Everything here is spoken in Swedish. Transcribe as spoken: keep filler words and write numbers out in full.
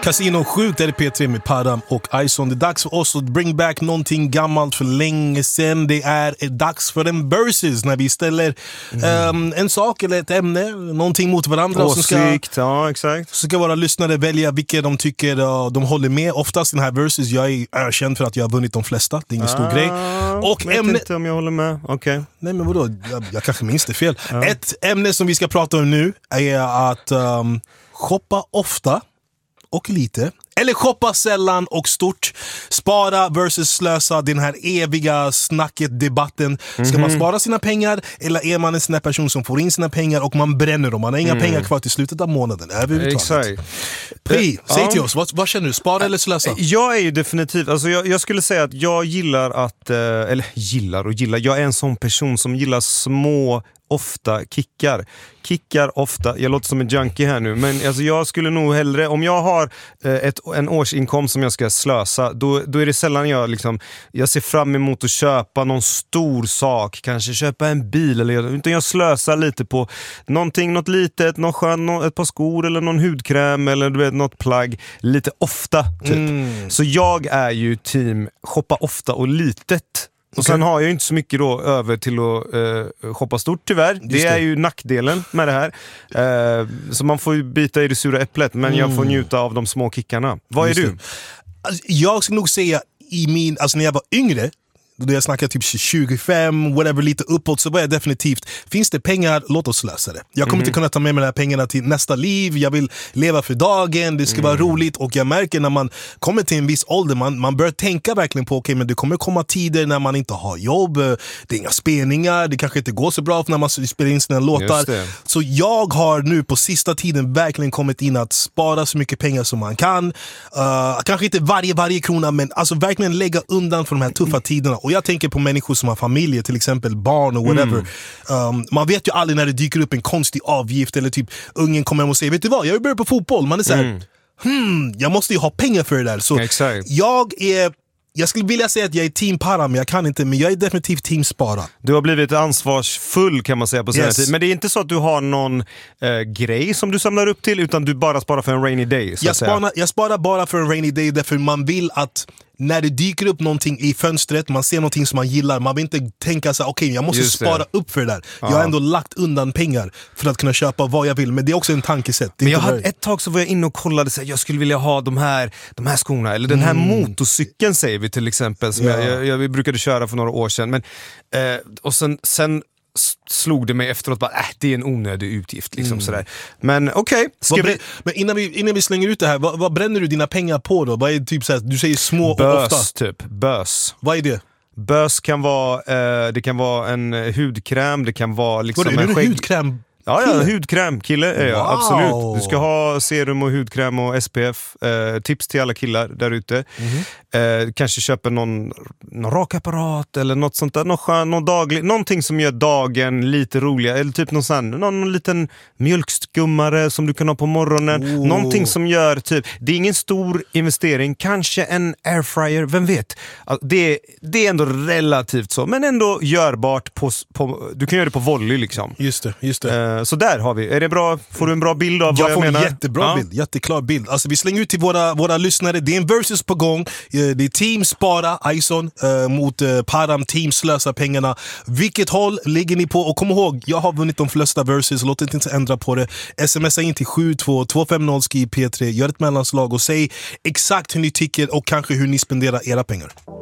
Casino sjukt är det P tre med Param och Ison. Det är dags för oss att bring back någonting gammalt för länge sedan. Det är dags för en versus när vi ställer mm. um, en sak eller ett ämne, någonting mot varandra. Åsikt, som ska, ja exakt. Så ska våra lyssnare välja vilka de tycker uh, de håller med. Oftast i den här versus, jag är erkänd för att jag har vunnit de flesta. Det är ingen ah, stor grej. Och jag vet ämne... inte om jag håller med. Okej. Okay. Nej men vadå, jag, jag kanske minns det fel. Ja. Ett ämne som vi ska prata om nu är att um, shoppa ofta och lite, eller shoppa sällan och stort. Spara versus slösa, den här eviga snacket, debatten. Ska mm-hmm. man spara sina pengar eller är man en sån här person som får in sina pengar och man bränner dem? Man har inga mm. pengar kvar till slutet av månaden överhuvudtaget. Pri, säg ja. till oss, vad, vad känner du? Spara eller slösa? Jag är ju definitivt, alltså jag, jag skulle säga att jag gillar att, eller gillar och gillar, jag är en sån person som gillar små ofta kickar. Kickar ofta, jag låter som en junkie här nu, men alltså jag skulle nog hellre, om jag har eh, ett, en årsinkomst som jag ska slösa, då, då är det sällan jag liksom, jag ser fram emot att köpa någon stor sak, kanske köpa en bil eller utan jag slösar lite på någonting, något litet, någon skön, någon, ett par skor eller någon hudkräm eller du vet, något plagg, lite ofta typ. Mm. Så jag är ju team shoppa ofta och litet. Och okay. sen har jag ju inte så mycket då över till att uh, shoppa stort tyvärr. Just det är det. Ju nackdelen med det här. Uh, så man får ju bita i det sura äpplet, men mm. jag får njuta av de små kickarna. Vad Just är du? Alltså, jag skulle nog säga i min, alltså när jag var yngre, då jag snackar typ tjugofem, whatever, lite uppåt, så var jag definitivt, finns det pengar, låt oss slösa det. Jag kommer mm. inte kunna ta med mig de här pengarna till nästa liv, jag vill leva för dagen, det ska mm. vara roligt, och jag märker när man kommer till en viss ålder, man, man bör tänka verkligen på, okej, okay, men det kommer komma tider när man inte har jobb, det är inga spelningar, det kanske inte går så bra när man spelar in sina låtar. Så jag har nu på sista tiden verkligen kommit in att spara så mycket pengar som man kan, uh, kanske inte varje, varje krona, men alltså verkligen lägga undan för de här tuffa tiderna. Och jag tänker på människor som har familjer, till exempel barn och whatever. Mm. Um, man vet ju aldrig när det dyker upp en konstig avgift eller typ ungen kommer hem och säger, vet du vad, jag vill börja på fotboll. Man är såhär, mm. hmm, jag måste ju ha pengar för det där. Så Exakt. jag är Jag skulle vilja säga att jag är team Param, men jag kan inte, men jag är definitivt team Spara. Du har blivit ansvarsfull kan man säga på senare yes. tid. Men det är inte så att du har någon eh, grej som du samlar upp till, utan du bara sparar för en rainy day så jag, att säga. Sparar, jag sparar bara för en rainy day därför man vill att när det dyker upp någonting i fönstret, man ser någonting som man gillar, man vill inte tänka så här, okej, okay, jag måste spara upp för det där. Ja. Jag har ändå lagt undan pengar för att kunna köpa vad jag vill, men det är också en tankesätt. Men jag hade, ett tag så var jag inne och kollade så här, jag skulle vilja ha de här, de här skorna, eller den här mm. motorcykeln säger vi till exempel, som ja. jag, jag, jag brukade köra för några år sedan. Men, eh, och sen... sen slog det mig efteråt bara, äh, det är en onödig utgift liksom, mm. sådär. Men okej, okay, vi... Men innan vi, innan vi slänger ut det här, vad, vad bränner du dina pengar på då? Vad är typ såhär, du säger små bös, och ofta? Bös typ, bös. Vad är det? Bös kan vara, eh, det kan vara en hudkräm, det kan vara liksom Vadå, en, en skägg... hudkräm? Ja, ja, hudkräm, kille är jag, wow. absolut. Du ska ha serum och hudkräm och S P F. Eh, tips till alla killar där ute. Mm-hmm. Eh, kanske köpa någon, någon rakapparat eller något sånt där. Någon, skön, någon daglig, någonting som gör dagen lite roligare. Eller typ någon, sån, någon, någon liten mjölkskummare som du kan ha på morgonen. Oh. Någonting som gör typ, det är ingen stor investering. Kanske en airfryer, vem vet. Det, det är ändå relativt så, men ändå görbart. På, på, du kan göra det på volley liksom. Just det, just det. Eh, Så där har vi. Är det bra? Får du en bra bild av vad jag, jag menar? Jag får en jättebra ja. bild, jätteklar bild. Alltså vi slänger ut till våra, våra lyssnare. Det är en versus på gång. Det är team Spara, Ison, uh, mot uh, Param, team Slösa pengarna. Vilket håll ligger ni på? Och kom ihåg, jag har vunnit de flesta versus. Låt inte ändra på det. Smsa in till sju två två fem noll skriv P tre. Gör ett mellanslag och säg exakt hur ni tycker och kanske hur ni spenderar era pengar.